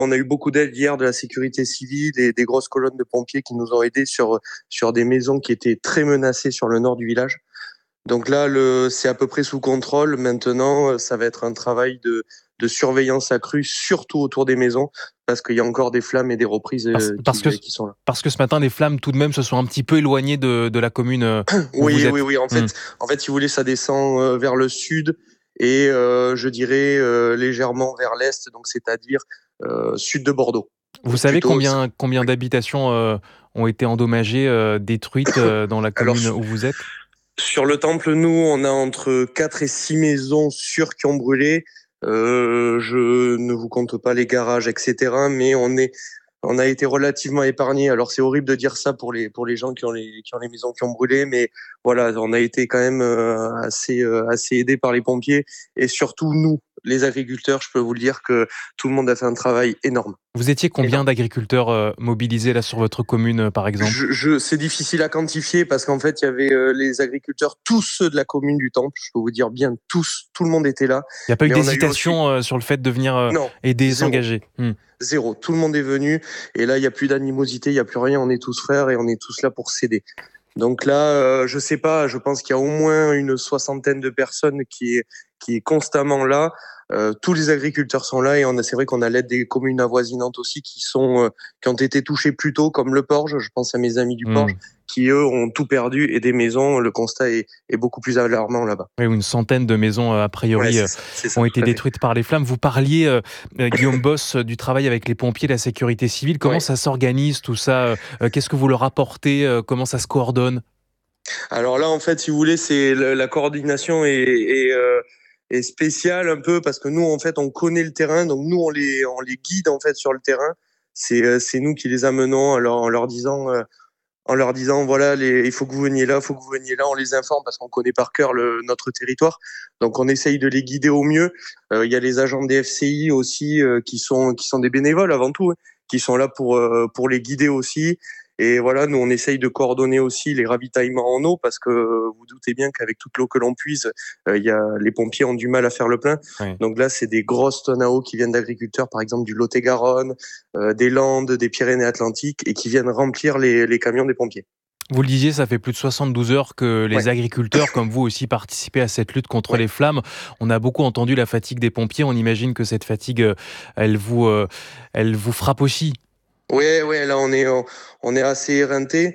On a eu beaucoup d'aide hier de la sécurité civile et des grosses colonnes de pompiers qui nous ont aidés sur des maisons qui étaient très menacées sur le nord du village. Donc là, c'est à peu près sous contrôle. Maintenant, ça va être un travail de surveillance accrue, surtout autour des maisons, parce qu'il y a encore des flammes et des reprises qui sont là. Parce que ce matin, les flammes tout de même se sont un petit peu éloignées de la commune où vous Oui, oui, êtes. oui. Si vous voulez, ça descend vers le sud et je dirais légèrement vers l'est, donc c'est-à-dire sud de Bordeaux. Vous savez Plutôt. combien Oui. d'habitations ont été endommagées, détruites dans la Alors commune où vous êtes? sur le temple, nous, on a entre 4 et 6 maisons sûres qui ont brûlé. Je ne vous compte pas les garages, etc. Mais on a été relativement épargnés. Alors c'est horrible de dire ça pour les gens qui ont les maisons qui ont brûlé, mais voilà, on a été quand même assez aidés par les pompiers et surtout nous, les agriculteurs. Je peux vous le dire que tout le monde a fait un travail énorme. Vous étiez combien Énorme. d'agriculteurs mobilisés là sur votre commune, par exemple? C'est difficile à quantifier parce qu'en fait, il y avait les agriculteurs, tous ceux de la commune du Temple. Je peux vous dire bien tous, tout le monde était là. Il n'y a pas eu Mais on a eu aussi, d'hésitation sur le fait de venir non, aider et zéro, s'engager? zéro. Tout le monde est venu et là, il y a plus d'animosité, il y a plus rien. On est tous frères et on est tous là pour s'aider. Donc là, je sais pas, je pense qu'il y a au moins une soixantaine de personnes qui est constamment là. Tous les agriculteurs sont là et c'est vrai qu'on a l'aide des communes avoisinantes aussi qui ont été touchées plus tôt, comme le Porge. Je pense à mes amis du Porge Mmh. qui eux ont tout perdu et des maisons. Le constat est beaucoup plus alarmant là-bas. Oui, une centaine de maisons, a Ouais, priori, c'est ça, ont tout été à fait. détruites par les flammes. Vous parliez, Guillaume Boss, du travail avec les pompiers, la sécurité civile. Comment Ouais. ça s'organise tout ça? Qu'est-ce que vous leur apportez? Comment ça se coordonne? Alors là, en fait, si vous voulez, la coordination est spéciale un peu parce que nous, en fait, on connaît le terrain, donc nous, on les guide en fait sur le terrain. C'est nous qui les amenons en leur disant voilà, il faut que vous veniez là, il faut que vous veniez là. On les informe parce qu'on connaît par cœur notre territoire, donc on essaye de les guider au mieux. Il y a les agents des FCI aussi qui sont des bénévoles avant tout, hein, qui sont là pour les guider aussi. Et voilà, nous on essaye de coordonner aussi les ravitaillements en eau parce que vous doutez bien qu'avec toute l'eau que l'on puise, les pompiers ont du mal à faire le plein. Ouais. Donc là, c'est des grosses tonnes à eau qui viennent d'agriculteurs, par exemple du Lot-et-Garonne, des Landes, des Pyrénées-Atlantiques, et qui viennent remplir les camions des pompiers. Vous le disiez, ça fait plus de 72 heures que les Ouais, agriculteurs, comme vous aussi, participez à cette lutte contre ouais. les flammes. On a beaucoup entendu la fatigue des pompiers. On imagine que cette fatigue, elle vous, heu, elle vous frappe aussi? Ouais, ouais, là on est assez éreinté.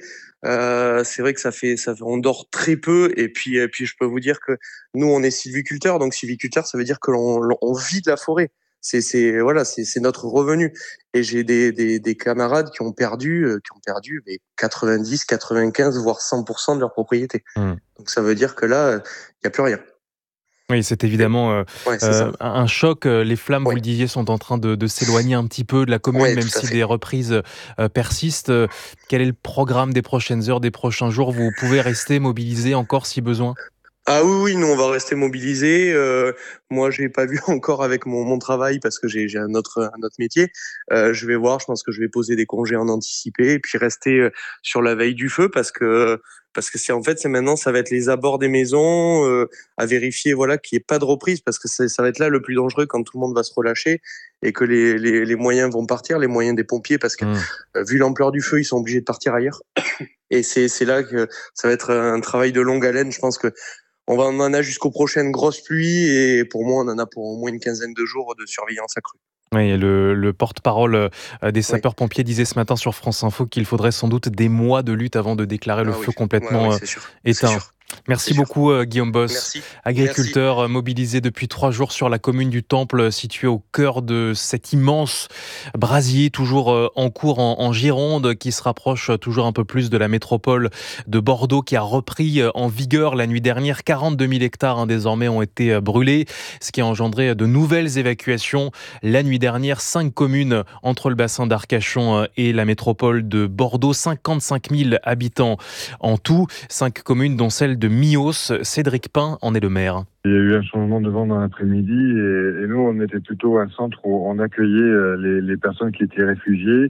C'est vrai que on dort très peu et puis je peux vous dire que nous on est sylviculteurs, donc sylviculteur ça veut dire que on vit de la forêt. Voilà, c'est notre revenu. Et j'ai des camarades qui ont perdu mais 90, 95 voire 100% de leur propriété. Mmh. Donc ça veut dire que là il y a plus rien. Oui, c'est Et- évidemment, Ouais, c'est ça. un choc. Les flammes, vous Ouais, le disiez, sont en train de s'éloigner un petit peu de la commune, ouais, même tout à si fait. des reprises, persistent. Quel est le programme des prochaines heures, des prochains jours? Vous pouvez rester mobilisés encore si besoin? Ah oui, oui, nous on va rester mobilisés. Moi, j'ai pas vu encore avec mon travail parce que j'ai un autre métier. Je vais voir. Je pense que je vais poser des congés en anticipé et puis rester sur la veille du feu parce que c'est maintenant ça va être les abords des maisons à vérifier voilà qu'il n'y ait pas de reprise parce que ça va être là le plus dangereux quand tout le monde va se relâcher et que les moyens vont partir, les moyens des pompiers parce que Mmh. vu l'ampleur du feu, ils sont obligés de partir ailleurs. Et c'est là que ça va être un travail de longue haleine. Je pense que on en a jusqu'aux prochaines grosses pluies et pour moi, on en a pour au moins une quinzaine de jours de surveillance accrue. Oui, le porte-parole, des Oui. sapeurs-pompiers disait ce matin sur France Info qu'il faudrait sans doute des mois de lutte avant de déclarer le Ah oui. feu Ouais, oui, complètement, c'est sûr. C'est éteint. sûr. C'est Merci sûr. beaucoup, Guillaume Boss, Merci. Merci. agriculteur, mobilisé depuis 3 jours sur la commune du Temple, située au cœur de cet immense brasier toujours, en cours en Gironde, qui se rapproche toujours un peu plus de la métropole de Bordeaux, qui a repris, en vigueur la nuit dernière. 42 000 hectares, hein, désormais ont été, brûlés, ce qui a engendré de nouvelles évacuations. La nuit dernière, 5 communes entre le bassin d'Arcachon, et la métropole de Bordeaux, 55 000 habitants en tout, 5 communes dont celle de Mios. Cédric Pin en est le maire. Il y a eu un changement de vent dans l'après-midi et nous, on était plutôt un centre où on accueillait les personnes qui étaient réfugiées,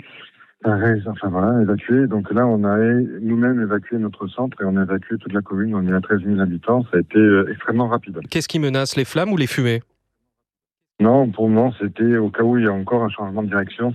enfin voilà, évacuées. Donc là, on a nous-mêmes évacué notre centre et on a évacué toute la commune. On est à 13 000 habitants. Ça a été extrêmement rapide. Qu'est-ce qui menace, les flammes ou les fumées? Non, pour le moment, c'était au cas où il y a encore un changement de direction.